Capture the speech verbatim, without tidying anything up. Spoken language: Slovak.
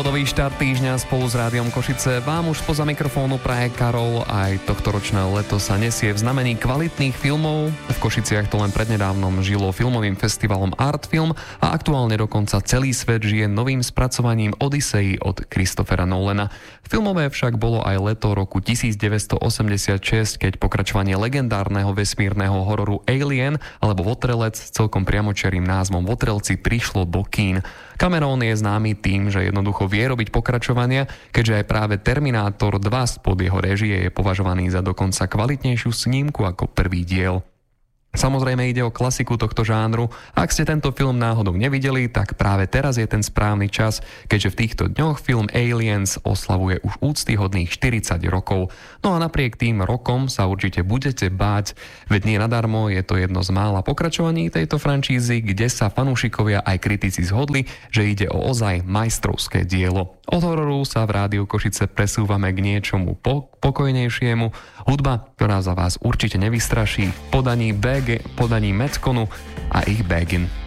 pohodový štart týždňa spolu s Rádiom Košice vám už spoza mikrofónu praje Karol. Aj tohtoročné leto sa nesie v znamení kvalitných filmov. V Košiciach to len prednedávnom žilo filmovým festivalom Artfilm a aktuálne dokonca celý svet žije novým spracovaním Odysseji od Christophera Nolana. Filmové však bolo aj leto roku devätnásťstoosemdesiatšesť, keď pokračovanie legendárneho vesmírneho hororu Alien alebo Votrelec s celkom priamočiarym názvom Votrelci prišlo do kín. Cameron je známy tým, že jednoducho vie robiť pokračovania, keďže aj práve Terminátor dva spod jeho réžie je považovaný za dokonca kvalitnejšiu snímku ako prvý diel. Samozrejme ide o klasiku tohto žánru. Ak ste tento film náhodou nevideli, tak práve teraz je ten správny čas, keďže v týchto dňoch film Aliens oslavuje už úctyhodných štyridsať rokov. No a napriek tým rokom sa určite budete báť, veď nie nadarmo je to jedno z mála pokračovaní tejto franšízy, kde sa fanúšikovia aj kritici zhodli, že ide o ozaj majstrovské dielo. Od hororu sa v Rádiu Košice presúvame k niečomu po- pokojnejšiemu. Hudba, ktorá za vás určite nevystraší, podaní bé gé, podaní Metconu a ich Begin.